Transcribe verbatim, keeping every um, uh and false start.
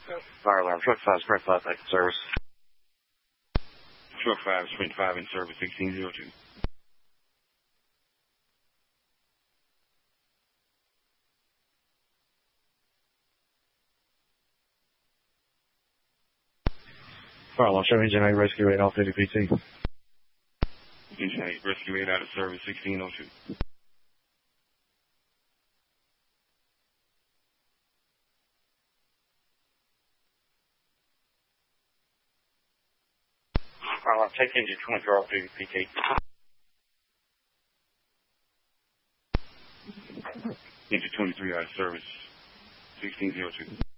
Fire alarm, truck five, Sprint five, back in service. Truck five, Sprint five in service, sixteen oh two. Fire alarm, show engine eight, rescue eight, off duty P T. Engine eight, rescue eight out of service, sixteen oh two. Fire alarm, take engine twenty-four, off duty P T. Engine twenty-three out of service, sixteen oh two.